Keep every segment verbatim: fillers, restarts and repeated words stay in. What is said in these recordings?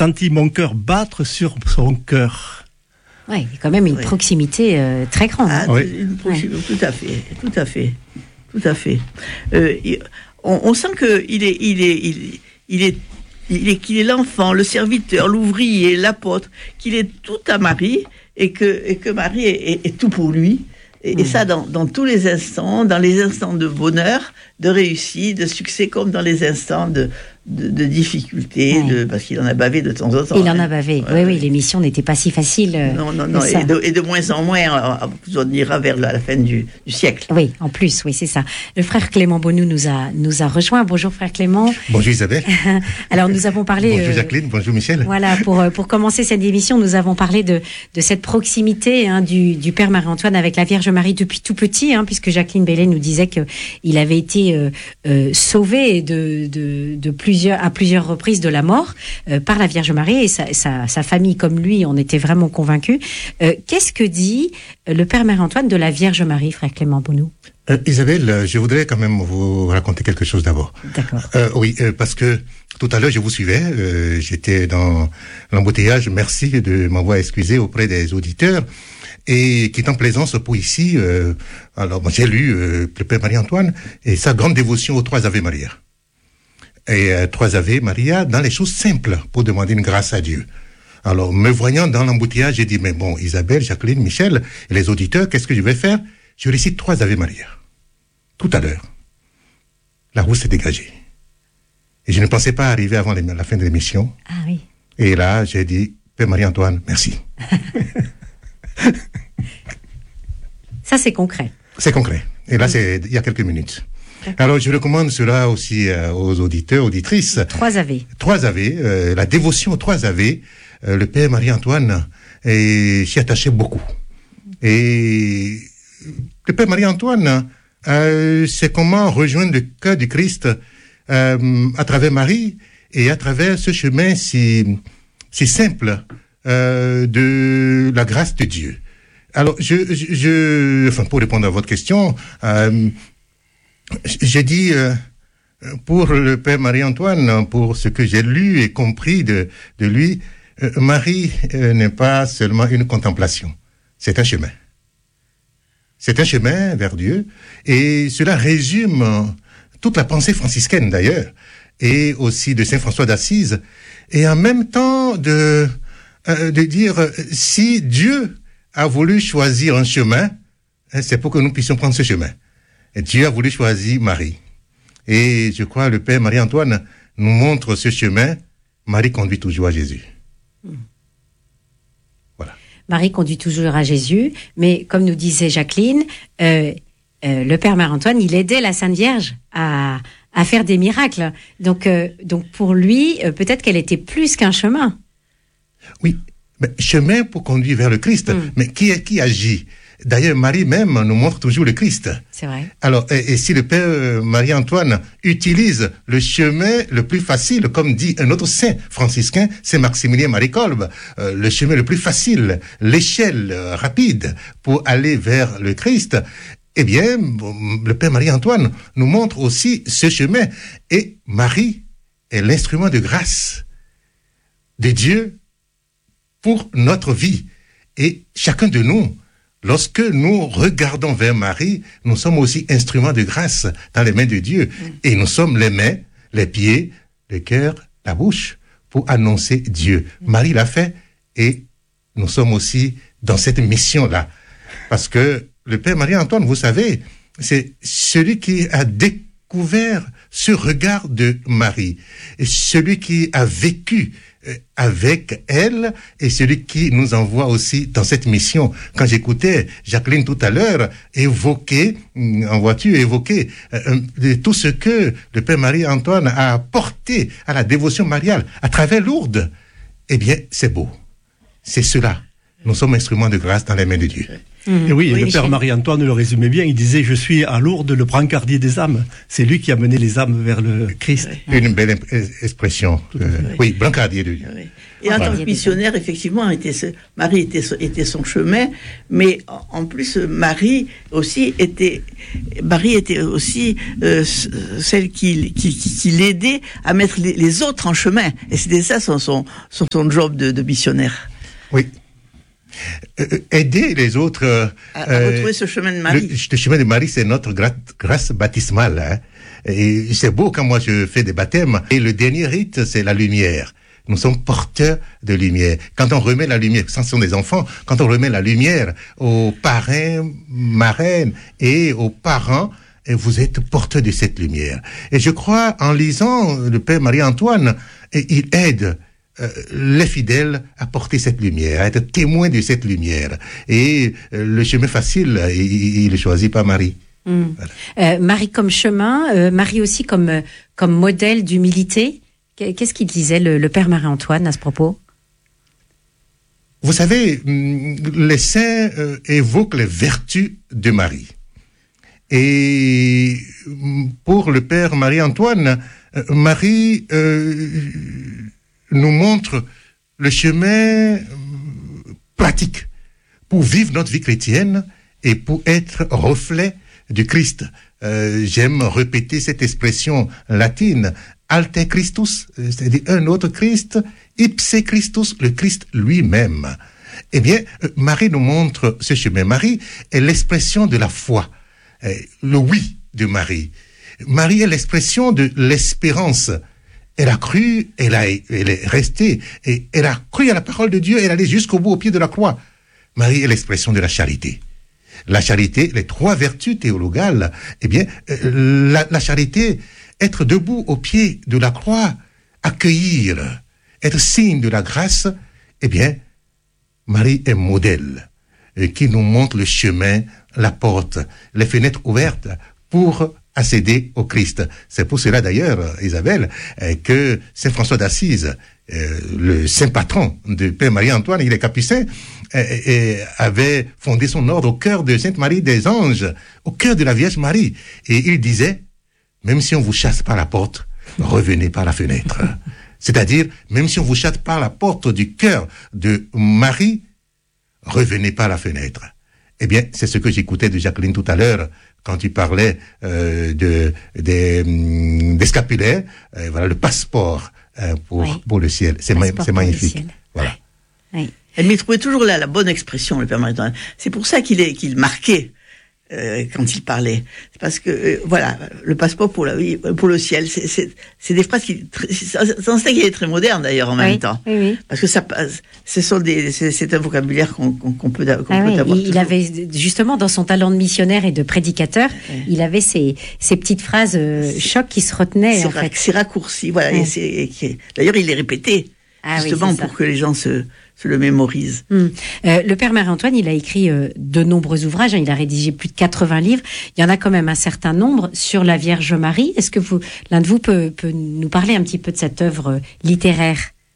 senti mon cœur battre sur son cœur. Oui, il y a quand même une oui. proximité euh, très grande. Ah, oui. une proximité, ouais. Tout à fait, tout à fait, tout à fait. Euh, on, on sent que il est, il est, il, il est, il est, qu'il est l'enfant, le serviteur, l'ouvrier, l'apôtre, qu'il est tout à Marie et que, et que Marie est, est, est tout pour lui. Et, mmh. et ça, dans, dans tous les instants, dans les instants de bonheur, de réussite, de succès, comme dans les instants de, de, de difficulté, ouais. de, parce qu'il en a bavé de temps en temps. Il hein. en a bavé, ouais, oui, oui, l'émission n'était pas si facile. Euh, non, non, non, et de, et de moins en moins, on ira vers la, la fin du, du siècle. Oui, en plus, oui, c'est ça. Le frère Clément Bonou nous a, nous a rejoint. Bonjour, frère Clément. Bonjour, Isabelle. Alors, nous avons parlé... Bonjour, Jacqueline. Euh, bonjour, Michel. Voilà, pour, pour commencer cette émission, nous avons parlé de, de cette proximité hein, du, du Père Marie-Antoine avec la Vierge Marie depuis tout petit, hein, puisque Jacqueline Bellet nous disait qu'il avait été euh, euh, sauvé de, de, de plusieurs, à plusieurs reprises de la mort euh, par la Vierge Marie et sa, sa, sa famille comme lui en était vraiment convaincus. Euh, qu'est-ce que dit le Père Marie-Antoine de la Vierge Marie, frère Clément Bonou? euh, Isabelle, je voudrais quand même vous raconter quelque chose d'abord. D'accord. Euh, oui, euh, parce que tout à l'heure je vous suivais, euh, j'étais dans l'embouteillage, merci de m'avoir excusé auprès des auditeurs. Et qui est en plaisance pour ici, euh, alors moi, j'ai lu euh, le Père Marie-Antoine et sa grande dévotion aux trois Ave Maria. Et euh, trois Ave Maria dans les choses simples pour demander une grâce à Dieu. Alors, me voyant dans l'embouteillage, j'ai dit, mais bon, Isabelle, Jacqueline, Michel et les auditeurs, qu'est-ce que je vais faire? Je récite trois Ave Maria. Tout à l'heure, la route s'est dégagée. Et je ne pensais pas arriver avant les, la fin de l'émission. Ah oui. Et là, j'ai dit, Père Marie-Antoine, merci. Ça, c'est concret. C'est concret. Et là, c'est il y a quelques minutes. D'accord. Alors, je recommande cela aussi euh, aux auditeurs, auditrices. Trois Ave. Trois Ave, euh, la dévotion aux trois Ave. Euh, le Père Marie-Antoine euh, s'y attachait beaucoup. Et le Père Marie-Antoine, euh, c'est comment rejoindre le cœur du Christ euh, à travers Marie et à travers ce chemin si, si simple Euh, de la grâce de Dieu. Alors, je, je, je enfin, pour répondre à votre question, euh, j'ai dit euh, pour le Père Marie-Antoine, pour ce que j'ai lu et compris de, de lui, euh, Marie euh, n'est pas seulement une contemplation, c'est un chemin. C'est un chemin vers Dieu, et cela résume toute la pensée franciscaine d'ailleurs, et aussi de Saint François d'Assise, et en même temps de Euh, de dire, euh, si Dieu a voulu choisir un chemin, hein, c'est pour que nous puissions prendre ce chemin. Et Dieu a voulu choisir Marie. Et je crois que le Père Marie-Antoine nous montre ce chemin. Marie conduit toujours à Jésus. Mmh. Voilà. Marie conduit toujours à Jésus, mais comme nous disait Jacqueline, euh, euh, le Père Marie-Antoine, il aidait la Sainte Vierge à, à faire des miracles. Donc, euh, donc pour lui, euh, peut-être qu'elle était plus qu'un chemin. Oui, mais chemin pour conduire vers le Christ. Mm. Mais qui est qui agit? D'ailleurs, Marie même nous montre toujours le Christ. C'est vrai. Alors, et, et si le Père Marie-Antoine utilise le chemin le plus facile, comme dit un autre saint franciscain, Saint Maximilien Marie Kolbe, euh, le chemin le plus facile, l'échelle euh, rapide pour aller vers le Christ, eh bien, le Père Marie-Antoine nous montre aussi ce chemin. Et Marie est l'instrument de grâce de Dieu pour notre vie. Et chacun de nous, lorsque nous regardons vers Marie, nous sommes aussi instruments de grâce dans les mains de Dieu. Mm. Et nous sommes les mains, les pieds, le cœur, la bouche pour annoncer Dieu. Mm. Marie l'a fait et nous sommes aussi dans cette mission-là. Parce que le Père Marie-Antoine, vous savez, c'est celui qui a découvert ce regard de Marie. Et celui qui a vécu avec elle et celui qui nous envoie aussi dans cette mission. Quand j'écoutais Jacqueline tout à l'heure évoquer, en voiture, évoquer euh, tout ce que le Père Marie-Antoine a apporté à la dévotion mariale à travers Lourdes, eh bien, c'est beau. C'est cela. Nous sommes instruments de grâce dans les mains de Dieu. Mmh. Et oui, oui, le père Marie-Antoine le résumait bien. Il disait, je suis à Lourdes le brancardier des âmes. C'est lui qui a mené les âmes vers le Christ. Oui. Une belle expression. Euh, oui, brancardier de Dieu. Oui. Et en tant que missionnaire, effectivement, était ce, Marie était, était son chemin, mais en plus, Marie aussi était, Marie était aussi euh, celle qui, qui, qui, qui l'aidait à mettre les, les autres en chemin. Et c'était ça son, son, son, son job de, de missionnaire. Oui. Euh, aider les autres euh, à, à retrouver ce chemin de Marie. Le, le chemin de Marie, c'est notre gra- grâce baptismale. Hein. Et c'est beau quand moi je fais des baptêmes. Et le dernier rite, c'est la lumière. Nous sommes porteurs de lumière. Quand on remet la lumière, ce sont des enfants, quand on remet la lumière aux parrains, marraines et aux parents, et vous êtes porteurs de cette lumière. Et je crois, en lisant le Père Marie-Antoine, il aide euh, les fidèles à porter cette lumière, à être témoins de cette lumière. Et euh, le chemin facile, il, il est choisi par Marie. Mmh. Voilà. Euh, Marie comme chemin, euh, Marie aussi comme, euh, comme modèle d'humilité. Qu'est-ce qu'il disait, le, le père Marie-Antoine, à ce propos? Vous savez, les saints euh, évoquent les vertus de Marie. Et pour le père Marie-Antoine, euh, Marie euh, nous montre le chemin pratique pour vivre notre vie chrétienne et pour être reflet du Christ. Euh, j'aime répéter cette expression latine, alter Christus, c'est-à-dire un autre Christ, ipse Christus, le Christ lui-même. Eh bien, Marie nous montre ce chemin. Marie est l'expression de la foi, le oui de Marie. Marie est l'expression de l'espérance. Elle a cru, elle, a, elle est restée, et elle a cru à la parole de Dieu, elle allait jusqu'au bout, au pied de la croix. Marie est l'expression de la charité. La charité, les trois vertus théologales, eh bien, la, la charité, être debout au pied de la croix, accueillir, être signe de la grâce, eh bien, Marie est modèle qui nous montre le chemin, la porte, les fenêtres ouvertes pour accéder au Christ. C'est pour cela d'ailleurs, Isabelle, que Saint François d'Assise, le saint patron de Père Marie-Antoine, il est capucin, et avait fondé son ordre au cœur de Sainte Marie des Anges, au cœur de la Vierge Marie. Et il disait, même si on vous chasse par la porte, revenez par la fenêtre. C'est-à-dire, même si on vous chasse par la porte du cœur de Marie, revenez par la fenêtre. Eh bien, c'est ce que j'écoutais de Jacqueline tout à l'heure, quand tu parlais euh, de, des, des scapulaires, euh, voilà, le passeport euh, pour, oui. pour le ciel. C'est, ma, c'est magnifique. Voilà. Oui. Elle m'y trouvait toujours là la bonne expression, le Père Marie-Antoine. C'est pour ça qu'il est, qu'il marquait. Euh, quand il parlait, c'est parce que euh, voilà, le passeport pour la vie, pour le ciel, c'est c'est c'est des phrases qui, c'est un style qui est très moderne d'ailleurs en même oui, temps, oui, oui. parce que ça, ce sont des, c'est, c'est un vocabulaire qu'on, qu'on, qu'on peut, qu'on ah peut oui, avoir. Il, il avait justement dans son talent de missionnaire et de prédicateur, oui. il avait ces ces petites phrases euh, chocs qui se retenaient c'est en ra- fait. C'est raccourci, voilà. Oui. Et c'est, et qui, d'ailleurs, il les répétait ah, justement oui, pour que les gens se se le mémorise. Hum. Euh, le Père Marie-Antoine, il a écrit euh, de nombreux ouvrages, hein, il a rédigé plus de quatre-vingts livres. Il y en a quand même un certain nombre sur la Vierge Marie. Est-ce que vous, l'un de vous peut, peut nous parler un petit peu de cette œuvre euh, littéraire?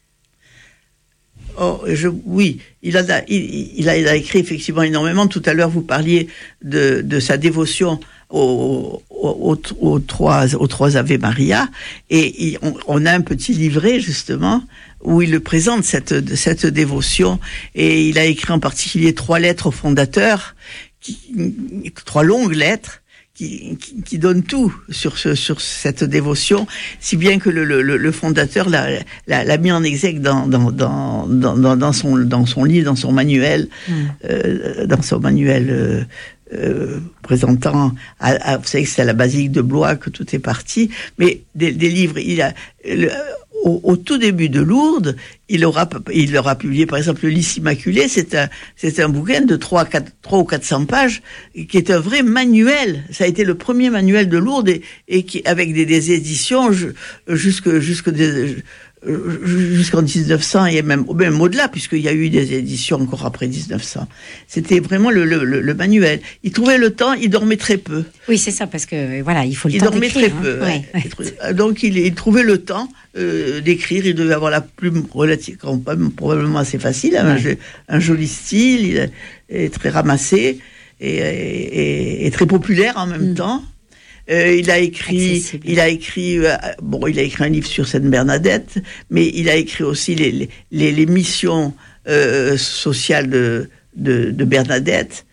Oh, je, oui, il a, il, il, a, il a écrit effectivement énormément. Tout à l'heure, vous parliez de, de sa dévotion aux, aux, aux, trois, aux trois Ave Maria, et il, on, on a un petit livret justement où il le présente cette, cette dévotion, et il a écrit en particulier trois lettres au fondateur, qui, trois longues lettres. Qui, qui, qui donne tout sur ce, sur cette dévotion, si bien que le, le, le fondateur l'a, l'a, l'a mis en exergue dans, dans, dans, dans, dans son, dans son livre, dans son manuel, mmh. euh, dans son manuel euh, euh, présentant, à, à, vous savez que c'est à la basilique de Blois que tout est parti, mais des, des livres, il a, le, Au, au tout début de Lourdes, il aura, il aura publié par exemple le Lys Immaculé. C'est un, c'est un bouquin de trois, quatre, trois ou quatre cents pages qui est un vrai manuel. Ça a été le premier manuel de Lourdes et, et qui, avec des, des éditions jusque, jusque des, jusqu'en dix-neuf cents et même, même au-delà, puisqu'il y a eu des éditions encore après dix-neuf cents. C'était vraiment le, le, le manuel. Il trouvait le temps, il dormait très peu. Oui, c'est ça, parce que voilà, il faut le il temps d'écrire. Il dormait très hein. peu. Ouais. Ouais. Donc il, il trouvait le temps euh, d'écrire. Il devait avoir la plume relative, probablement assez facile, ouais. un, un joli style, il est très ramassé et, et, et très populaire en même mm. temps. Euh, il a écrit, Accessible. il a écrit, euh, bon, il a écrit un livre sur Sainte Bernadette, mais il a écrit aussi les les, les missions euh, sociales de, de de Bernadette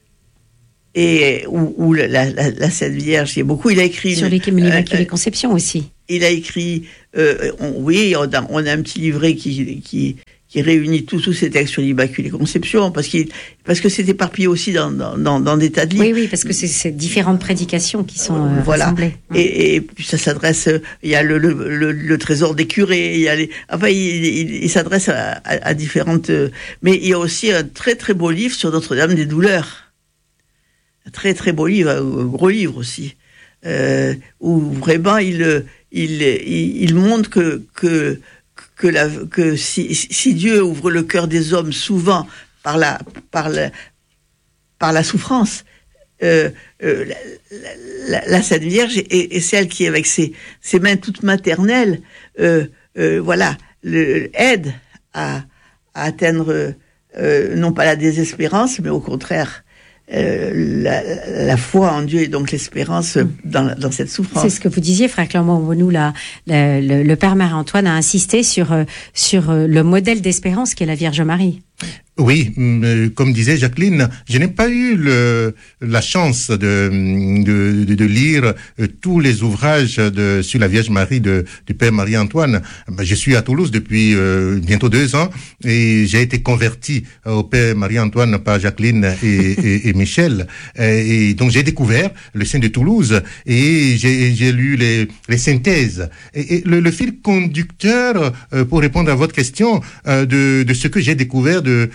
et où, où la, la, la Sainte Vierge, il y a beaucoup. Il a écrit sur l'Immaculée euh, Conception aussi. Il a écrit, euh, on, oui, on a, on a un petit livret qui qui qui réunit tous tous ces textes sur l'Immaculée Conception, parce qu'il parce que c'est éparpillé aussi dans dans dans des tas de livres. Oui oui, parce que c'est ces différentes prédications qui sont euh, voilà. rassemblées. Et, et puis ça s'adresse, il y a le le, le, le trésor des curés, il y a les, enfin il, il, il s'adresse à, à, à différentes. Mais il y a aussi un très très beau livre sur Notre-Dame des Douleurs, un très très beau livre, un gros livre aussi, euh, où vraiment il il il, il montre que que que, la, que si, si Dieu ouvre le cœur des hommes souvent par la, par la, par la souffrance, euh, euh, la, la, la Sainte Vierge est, est celle qui, avec ses, ses mains toutes maternelles, euh, euh, voilà, le, aide à, à atteindre euh, non pas la désespérance, mais au contraire Euh, la, la foi en Dieu et donc l'espérance dans, dans cette souffrance. C'est ce que vous disiez, frère Clément Bonnou, là, le, le, le Père Marie-Antoine a insisté sur, sur le modèle d'espérance qu'est la Vierge Marie. Oui, euh, comme disait Jacqueline, je n'ai pas eu le, la chance de, de, de, de lire euh, tous les ouvrages de, sur la Vierge Marie de, du Père Marie-Antoine. Ben, je suis à Toulouse depuis euh, bientôt deux ans et j'ai été converti au Père Marie-Antoine par Jacqueline et, et, et Michel. Et, et donc j'ai découvert le Saint de Toulouse et j'ai, j'ai lu les, les synthèses. Et, et le, le fil conducteur, euh, pour répondre à votre question, euh, de, de ce que j'ai découvert de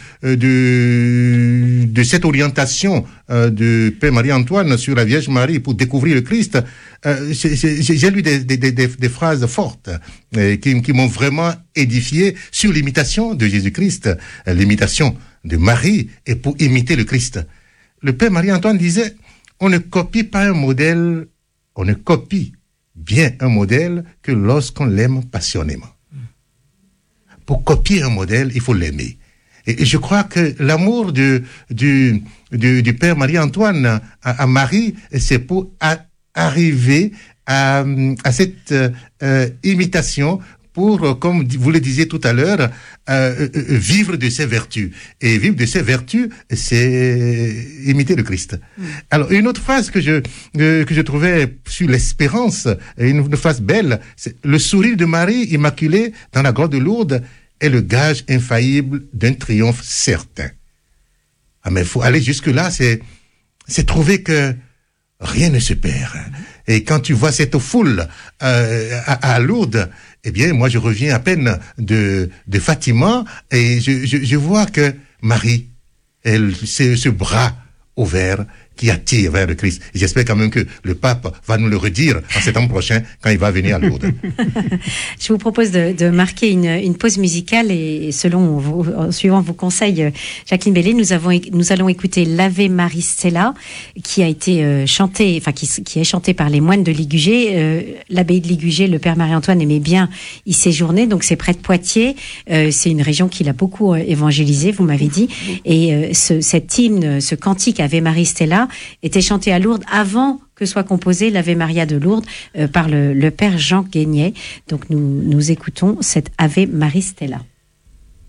de de cette orientation euh, de Père Marie-Antoine sur la Vierge Marie pour découvrir le Christ, euh, j'ai, j'ai, j'ai lu des, des, des, des phrases fortes euh, qui, qui m'ont vraiment édifié sur l'imitation de Jésus-Christ, euh, l'imitation de Marie et pour imiter le Christ. Le Père Marie-Antoine disait, on ne copie pas un modèle, on ne copie bien un modèle que lorsqu'on l'aime passionnément. Pour copier un modèle, il faut l'aimer. Et je crois que l'amour du, du, du, du Père Marie-Antoine à, à Marie, c'est pour a, arriver à, à cette euh, imitation pour, comme vous le disiez tout à l'heure, euh, vivre de ses vertus. Et vivre de ses vertus, c'est imiter le Christ. Mmh. Alors, une autre phrase que je, euh, que je trouvais sur l'espérance, une, une phrase belle, c'est « Le sourire de Marie immaculée dans la grotte de Lourdes est le gage infaillible d'un triomphe certain. » Ah, mais il faut aller jusque-là, c'est, c'est trouver que rien ne se perd. Et quand tu vois cette foule euh, à, à Lourdes, eh bien, moi, je reviens à peine de, de Fatima et je, je, je vois que Marie, elle, c'est ce bras ouvert qui attire vers le Christ. Et j'espère quand même que le pape va nous le redire en septembre prochain quand il va venir à Lourdes. Je vous propose de, de marquer une, une pause musicale et selon vos, en suivant vos conseils, Jacqueline Bellay, nous avons, nous allons écouter l'Ave Maristella qui a été euh, chanté, enfin qui, qui est chanté par les moines de Ligugé. Euh, l'abbaye de Ligugé, le Père Marie-Antoine aimait bien y séjourner, donc c'est près de Poitiers. Euh, c'est une région qu'il a beaucoup évangélisé, vous m'avez dit. Et euh, ce, cet hymne, ce cantique Ave Maristella était chanté à Lourdes avant que soit composé l'Ave Maria de Lourdes euh, par le, le Père Jean Guéniet. Donc nous, nous écoutons cette Ave Maristella.